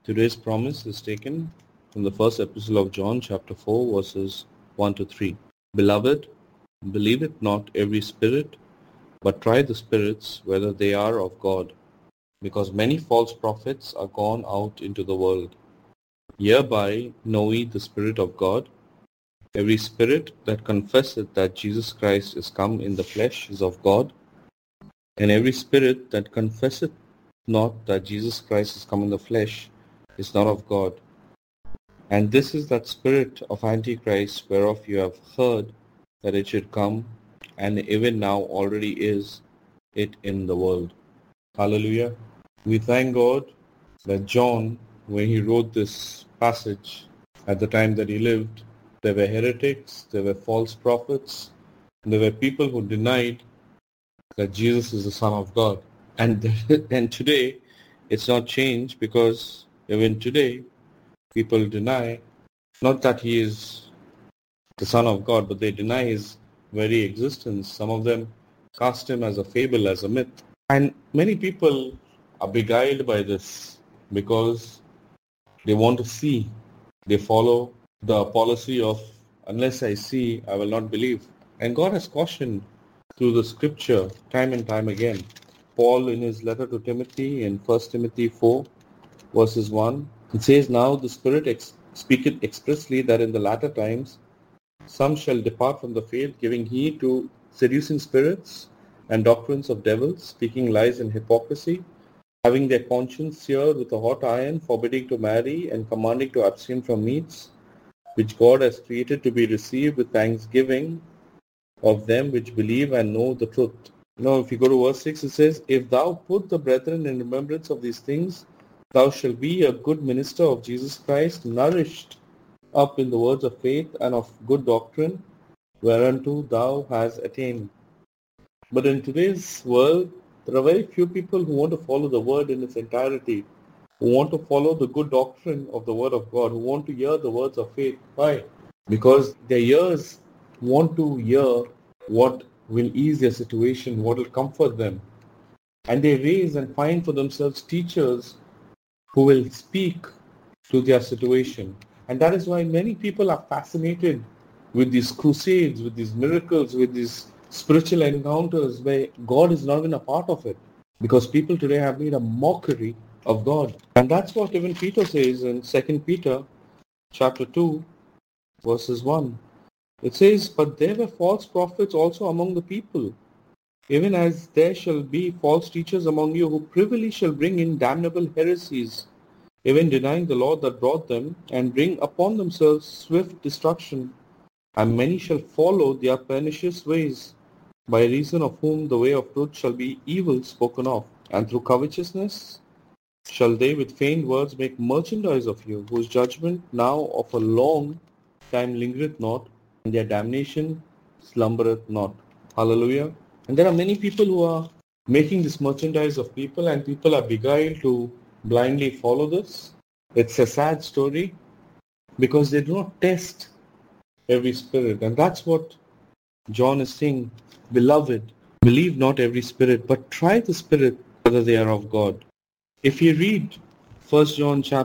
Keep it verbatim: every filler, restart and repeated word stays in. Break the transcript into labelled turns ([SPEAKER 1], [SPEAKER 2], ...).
[SPEAKER 1] Today's promise is taken from the first epistle of John, chapter four, verses one to three. Beloved, believe it not every spirit, but try the spirits whether they are of God, because many false prophets are gone out into the world. Hereby know ye the Spirit of God. Every spirit that confesseth that Jesus Christ is come in the flesh is of God, and every spirit that confesseth not that Jesus Christ is come in the flesh is not of God. And this is that spirit of Antichrist, whereof you have heard that it should come, and even now already is it in the world. Hallelujah. We thank God that John, when he wrote this passage, at the time that he lived, there were heretics, there were false prophets, and there were people who denied that Jesus is the Son of God. And, and today, it's not changed, because even today, people deny, not that he is the Son of God, but they deny his very existence. Some of them cast him as a fable, as a myth. And many people are beguiled by this because they want to see. They follow the policy of, unless I see, I will not believe. And God has cautioned through the scripture time and time again. Paul, in his letter to Timothy, in First Timothy four, verses one, it says, Now the Spirit ex- speaketh expressly that in the latter times some shall depart from the faith, giving heed to seducing spirits and doctrines of devils, speaking lies and hypocrisy, having their conscience seared with a hot iron, forbidding to marry, and commanding to abstain from meats, which God has created to be received with thanksgiving of them which believe and know the truth. You know, if you go to verse six, it says, If thou put the brethren in remembrance of these things, thou shalt be a good minister of Jesus Christ, nourished up in the words of faith and of good doctrine, whereunto thou hast attained. But in today's world, there are very few people who want to follow the word in its entirety, who want to follow the good doctrine of the word of God, who want to hear the words of faith. Why? Because their ears want to hear what will ease their situation, what will comfort them. And they raise and find for themselves teachers who will speak to their situation. And that is why many people are fascinated with these crusades, with these miracles, with these spiritual encounters where God is not even a part of it. Because people today have made a mockery of God. And that's what even Peter says in Second Peter chapter two, verses one. It says, But there were false prophets also among the people, even as there shall be false teachers among you, who privily shall bring in damnable heresies, even denying the Lord that brought them, and bring upon themselves swift destruction. And many shall follow their pernicious ways, by reason of whom the way of truth shall be evil spoken of. And through covetousness shall they with feigned words make merchandise of you, whose judgment now of a long time lingereth not, and their damnation slumbereth not. Hallelujah. And there are many people who are making this merchandise of people, and people are beguiled to blindly follow this. It's a sad story because they do not test every spirit. And that's what John is saying. Beloved, believe not every spirit, but try the spirit whether they are of God. If you read First John chapter